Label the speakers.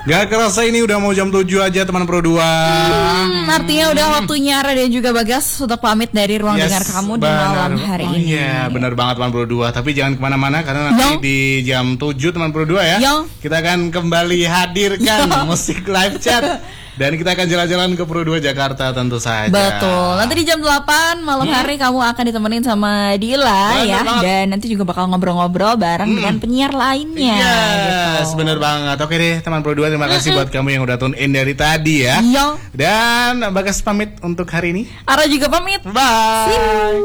Speaker 1: Gak kerasa ini udah mau jam 7 aja teman Pro 2.
Speaker 2: Artinya udah waktunya Ara dan juga Bagas untuk pamit dari ruang dengar kamu di malam hari ini.
Speaker 1: Iya benar banget teman Pro 2. Tapi jangan kemana-mana karena nanti di jam 7 teman Pro 2 ya, kita akan kembali hadirkan musik live chat. Dan kita akan jalan-jalan ke Pro 2 Jakarta tentu saja.
Speaker 2: Betul. Nanti di jam 8 malam hari kamu akan ditemenin sama Dila ya. Dan nanti juga bakal ngobrol-ngobrol bareng dengan penyiar lainnya.
Speaker 1: Yes,
Speaker 2: gitu.
Speaker 1: bener banget. Oke deh teman Pro 2, terima kasih buat kamu yang udah tune in dari tadi ya. Dan Bagas pamit untuk hari ini.
Speaker 2: Ara juga pamit.
Speaker 1: Bye.